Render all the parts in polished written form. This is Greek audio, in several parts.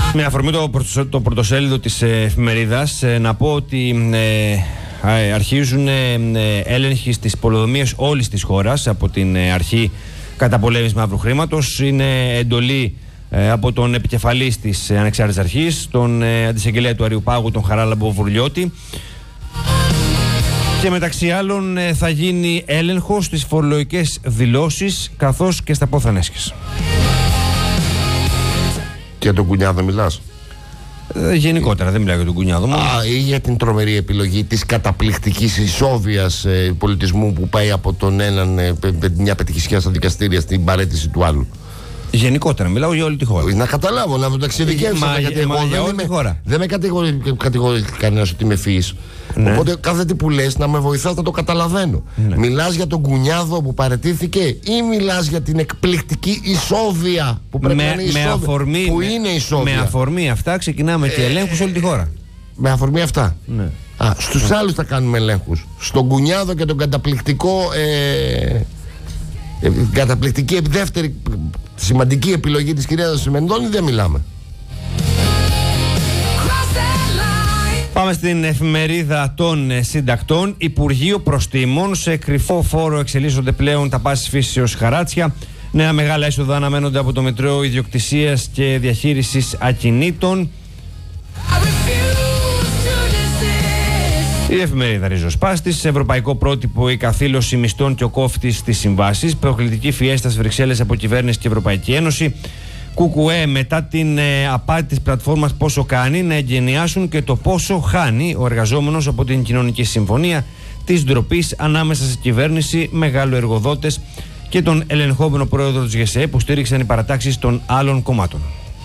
Με αφορμή το πρωτοσέλιδο της εφημερίδας, να πω ότι αρχίζουν έλεγχοι στις πολεοδομίες όλης της χώρας από την αρχή καταπολέμησης μαύρου χρήματος. Είναι εντολή από τον επικεφαλής της Ανεξάρτητης Αρχής, τον αντισαγγελέα του Αριουπάγου, τον Χαράλαμπο Βουρλιώτη. Και μεταξύ άλλων θα γίνει έλεγχος στις φορολογικές δηλώσεις καθώς και στα πόθανέσχες. Και για τον Κουνιάδο μιλάς? Γενικότερα, δεν μιλάω για τον Κουνιάδο. Ή για την τρομερή επιλογή της καταπληκτικής ισόβιας πολιτισμού που πάει από τον έναν μια πετυχησιά στα δικαστήρια στην παρέτηση του άλλου. Γενικότερα, μιλάω για όλη τη χώρα. Να καταλάβω, να μου το εξειδικεύσω. Για όλη τη χώρα. Δεν με κατηγορεί κανένας ότι είμαι φύης. Ναι. Οπότε κάθε τι που λες να με βοηθάς να το καταλαβαίνω. Ναι. Μιλάς για τον Κουνιάδο που παραιτήθηκε ή μιλάς για την εκπληκτική ισόβια που πρέπει να είναι ισόβια, που είναι ισόβια? Με αφορμή αυτά ξεκινάμε και ελέγχους σε όλη τη χώρα. Με αφορμή αυτά. Ναι. Στους άλλους θα κάνουμε ελέγχους. Στον Κουνιάδο και τον καταπληκτική δεύτερη σημαντική επιλογή της κυρίας Μενδώνη δεν μιλάμε. Πάμε στην εφημερίδα των συντακτών. Υπουργείο Προστήμων. Σε κρυφό φόρο εξελίσσονται πλέον τα πάσης φύσεως χαράτσια. Νέα μεγάλα έσοδα αναμένονται από το Μητρό Ιδιοκτησίας και Διαχείρισης Ακινήτων. Η εφημερίδα Ριζοσπάστης. Ευρωπαϊκό πρότυπο η καθήλωση μισθών και ο κόφτης στις συμβάσεις. Προκλητική φιέστα στις Βρυξέλλες από κυβέρνηση και Ευρωπαϊκή Ένωση. ΚΚΕ μετά την απάτη της πλατφόρμας Πόσο Κάνει να εγκαινιάσουν και το πόσο χάνει ο εργαζόμενος από την κοινωνική συμφωνία της ντροπής ανάμεσα σε κυβέρνηση, μεγάλου εργοδότες και τον ελεγχόμενο πρόεδρο της ΓΕΣΕ που στήριξαν οι παρατάξεις των άλλων κομμάτων.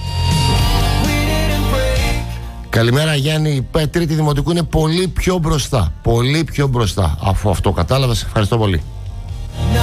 Καλημέρα Γιάννη, η Τρίτη Δημοτικού είναι πολύ πιο μπροστά. Πολύ πιο μπροστά. Αφού αυτό κατάλαβες, ευχαριστώ πολύ.